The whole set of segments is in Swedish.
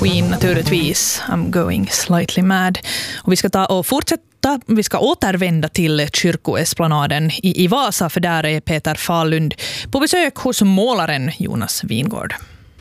Queen naturligtvis, I'm going slightly mad. Och vi ska ta och fortsätta, vi ska återvända till kyrkoesplanaden i Vasa, för där är Peter Fahlund på besök hos målaren Jonas Wingård.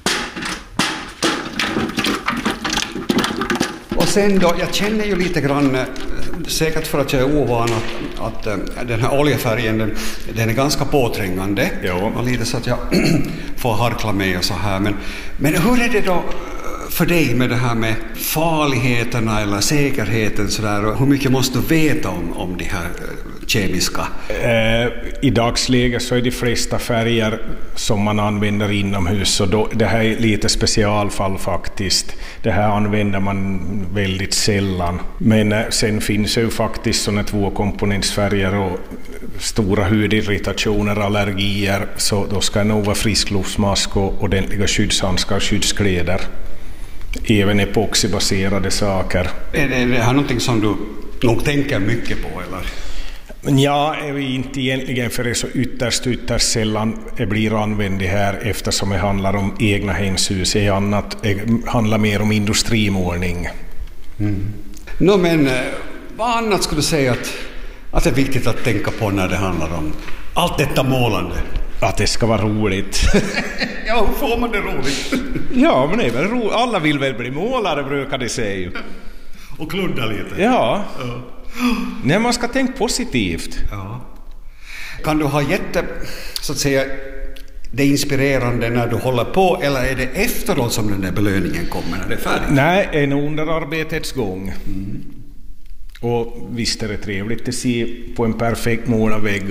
Och sen då, jag känner ju lite grann, säkert för att jag är ovan, att den här oljefärgen, den är ganska påträngande. Jo. Och lite så att jag får harkla med och så här. Men hur är det då för dig med det här med farligheterna eller säkerheten så där, och hur mycket måste du veta om de här kemiska? I dagsläget så är de flesta färger som man använder inomhus, och då, det här är lite specialfall faktiskt. Det här använder man väldigt sällan. Men sen finns ju faktiskt sådana tvåkomponentsfärger och stora hudirritationer, allergier, så då ska det nog vara friskluftsmask och ordentliga skyddshandskar, skyddskläder. Även epoxybaserade saker. Är det här någonting som du nog tänker mycket på, eller? Ja, inte egentligen, för det är så ytterst sällan det blir använt det här, eftersom det handlar om egna hemshus. Det handlar mer om industrimålning. Nå, men vad annat skulle du säga att det är viktigt att tänka på när det handlar om allt detta målande? Att det ska vara roligt. Ja, hur får man det roligt? Ja, men det är väl roligt. Alla vill väl bli målare, brukar det säga. Och kludda lite. Ja. Nej, man ska tänka positivt. Ja. Kan du ha så att säga, det inspirerande när du håller på, eller är det efteråt som den där belöningen kommer när det är färdigt? Nej, det är nog under arbetets gång. Och visst är det trevligt att se på en perfekt målarvägg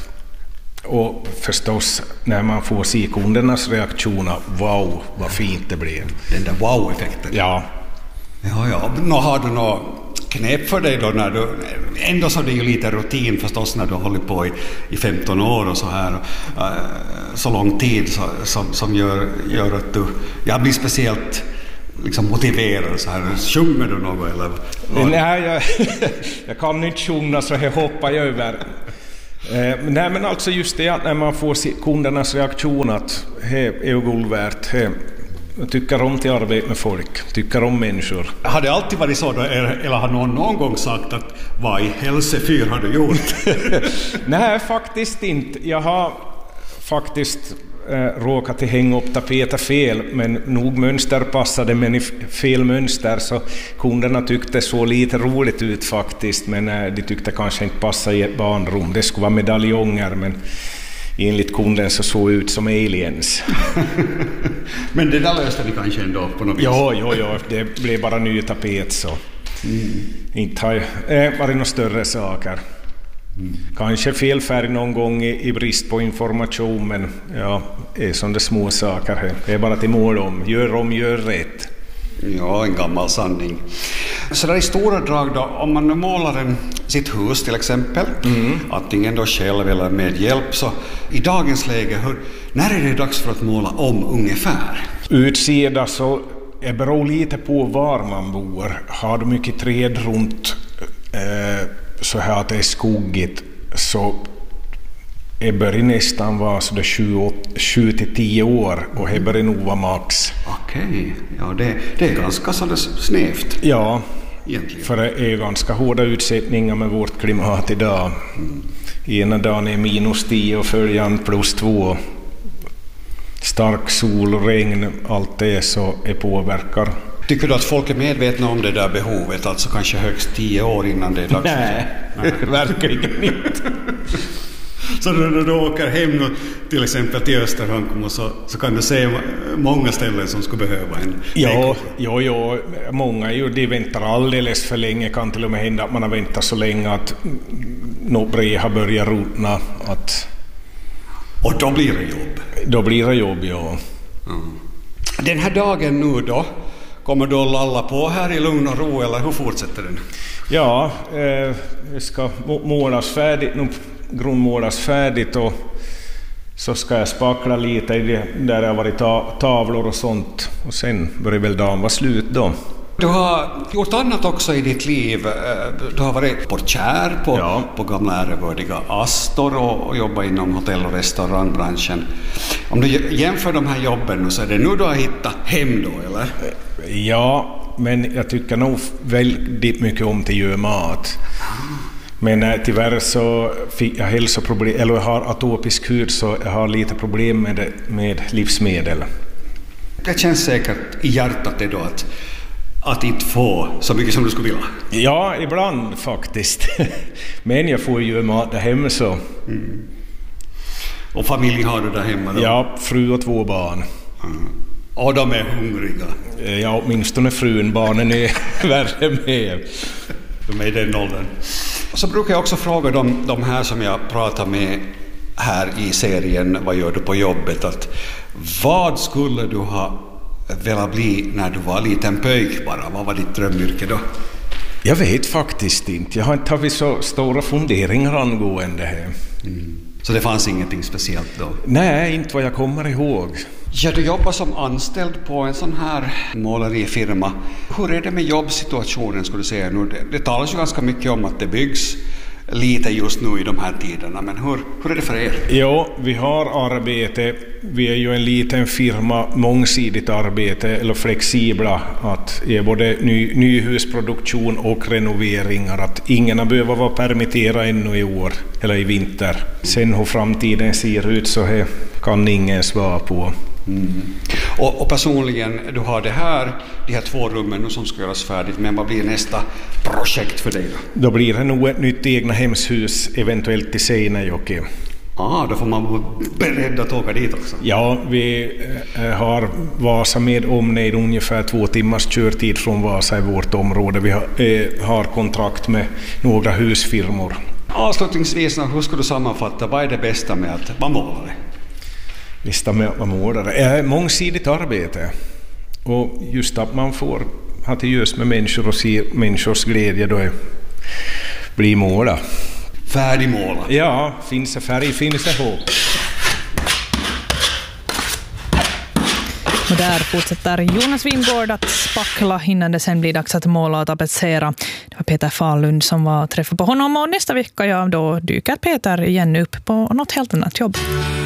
och förstås när man får se kundernas reaktioner, wow, vad fint det blev. Den där wow-effekten. Ja. Ja. Nå, har du något knep för dig då, när du, ändå så det är ju lite rutin förstås när du har hållit på i 15 år och så här, så lång tid som gör att du blir speciellt liksom motiverad så här. Sjunger du något eller? Nej, jag kan inte sjunga, så jag hoppar över. Nej, men alltså just det att när man får se kundernas reaktion, att det är ju guld värt. Jag tycker om till arbete med folk, tycker om människor. Har det alltid varit så då, eller har någon gång sagt att vad i helsefyr har du gjort? Nej, faktiskt inte. Jag har faktiskt råkat hänga upp tapeter fel, men nog mönster passade, men i fel mönster, så kunderna tyckte så lite roligt ut faktiskt, men de tyckte kanske inte passa i ett barnrum. Det skulle vara medaljonger, men enligt kunden så såg ut som aliens. Men det där löste ni kanske ändå på något vis? Ja, det blev bara ny tapet, så inte har varit några större saker. Kanske fel färg någon gång i brist på information, men ja, det är som det små saker här. Det är bara till mål om, gör rätt. Ja, en gammal sanning. Så där i stora drag då, om man målar sitt hus till exempel, antingen då själv eller med hjälp, så i dagens läge, när är det dags för att måla om ungefär? Utsida så det beror lite på var man bor. Har du mycket träd runt så här att det är skuggigt, så det börjar nästan vara så det 7-10 år, och det börjar nog vara max. Okej, ja det är ganska så det snävt. Ja, egentligen. För det är ganska hårda utsättningar med vårt klimat idag. Ena dagen är -10 och följande +2. Stark sol och regn, allt det så är påverkar. Tycker du att folk är medvetna om det där behovet, alltså kanske högst 10 år innan det är dags? Nej, verkligen inte. Så när du åker hem till exempel till Österhankmo, så kan du se många ställen som skulle behöva en. Ja, många de väntar alldeles för länge. Kan till och med hända att man har väntat så länge att något brev har börjat rotna. Och då blir det jobb? Då blir det jobb, ja. Den här dagen nu då, kommer du att lalla på här i lugn och ro, eller hur fortsätter den? Ja, det ska målas färdigt, grundmålas färdigt, och så ska jag spackla lite i det där det har varit tavlor och sånt, och sen börjar väl dagen vara slut då. Du har gjort annat också i ditt liv. Du har varit portier på gamla ärevördiga Astor och jobbat inom hotell- och restaurangbranschen. Om du jämför de här jobben nu, så är det nu du har hittat hem då, eller? Ja, men jag tycker nog väldigt mycket om att göra mat. Men tyvärr så fick jag hälsoproblem, eller jag har atopisk hud, så jag har lite problem med livsmedel. Det känns säkert i hjärtat det då att inte få så mycket som du skulle vilja. Ja, ibland faktiskt. Men jag får ju mat där hemma så. Mm. Och familj har du där hemma då? Ja, fru och 2 barn. Mm. Och de är hungriga? Ja, åtminstone frun. Barnen är värre mer. De är i den åldern. Så brukar jag också fråga de här som jag pratar med här i serien Vad gör du på jobbet? Att vad skulle du ha velat bli när du var liten pöjk bara? Vad var ditt drömyrke då? Jag vet faktiskt inte. Jag har inte haft så stora funderingar angående det. Mm. Så det fanns ingenting speciellt då? Nej, inte vad jag kommer ihåg. Ja, du jobbar som anställd på en sån här målerifirma. Hur är det med jobbsituationen, skulle du säga nu? Det talas ju ganska mycket om att det byggs lite just nu i de här tiderna, men hur är det för er? Ja, vi har arbete. Vi är ju en liten firma, mångsidigt arbete, eller flexibla, att ge både nyhusproduktion och renoveringar. Att ingen behöver vara permitterad ännu i år eller i vinter. Sen hur framtiden ser ut så här kan ingen svara på. Mm. Och personligen, du har de här 2 rummen nu som ska göras färdigt, men vad blir nästa projekt för dig då? Då blir det nog ett nytt egna hemshus, eventuellt i Seinäjoki. Då får man vara beredd att åka dit också. Ja, vi har Vasa med omnejd ungefär 2 timmars körtid från Vasa i vårt område. Vi har kontrakt med några husfirmor. Avslutningsvis, hur ska du sammanfatta, vad är det bästa med att vara målare? Bästa med att vara målare? Mångsidigt arbete. Och just att man får ha till görs med människor och se människors glädje då blir måla. Färdigmåla? Ja, finns det färg, finns det hopp. Och där fortsätter Jonas Wingård att spackla innan det sen blir dags att måla och tapetsera. Det var Peter Fahlund som var träffade på honom, och nästa vecka då dyker Peter igen upp på något helt annat jobb.